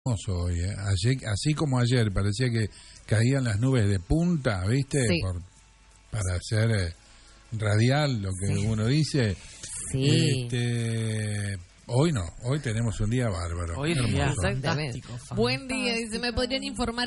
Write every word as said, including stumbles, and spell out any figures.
Hoy, ¿eh? Así, así como ayer parecía que caían las nubes de punta, ¿viste? Sí. Por, para hacer eh, radial lo que sí. uno dice. Sí. Este, hoy no, hoy tenemos un día bárbaro. Hoy es un día Exactamente. fantástico, Buen día, dice, ¿me podrían informar